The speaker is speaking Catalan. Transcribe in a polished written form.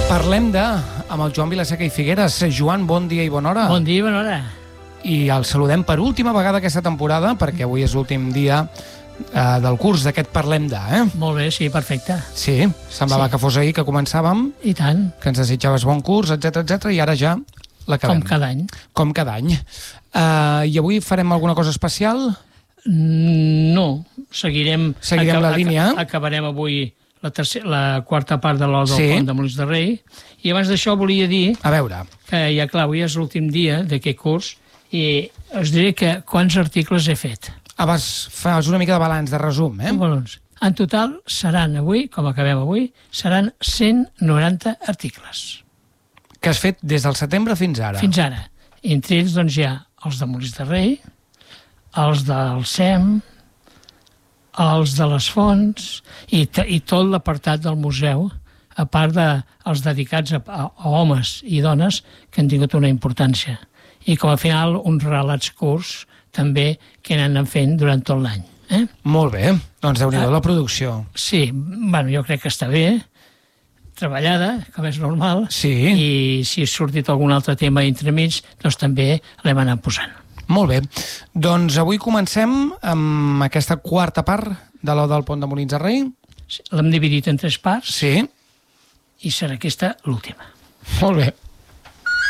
Parlem amb el Joan Vilaseca i Figueres. Joan, bon dia i bona hora. Bon dia i bona hora. I el saludem per última vegada aquesta temporada, perquè avui és l'últim dia del curs d'aquest Parlem Molt bé, sí, perfecte. Sí, semblava que fos ahir que començàvem, I tant. que ens desitjaves bon curs, etc i ara ja l'acabem. Com cada any. Com cada any. I avui farem alguna cosa especial? No, seguirem la línia. Acabarem avui la quarta part de l'Hora del Pont de Molins de Rei. I abans d'això volia dir a veure que ja, clar, avui és l'últim dia d'aquest curs i us diré que quants articles he fet. Fas una mica de balanç, de resum, En total seran avui, com acabem avui, seran 190 articles. Que has fet des del setembre fins ara? Fins ara. Entre ells doncs, hi ha els de Molins de Rei, els del SEM, els de les fonts i tot l'apartat del museu, a part dels dedicats a homes i dones que han tingut una importància. I com a final uns relats curts també que n'han fent durant tot l'any. Molt bé, doncs déu-n'hi-do la producció. Sí, bueno, jo crec que està bé, treballada, com és normal, i si ha sortit algun altre tema entremig, doncs també l'hem anat posant. Molt bé, doncs avui comencem amb aquesta quarta part de l'Oda del Pont de Molins de Rei. L'hem dividit en 3 parts. Sí. I serà aquesta l'última. Molt bé.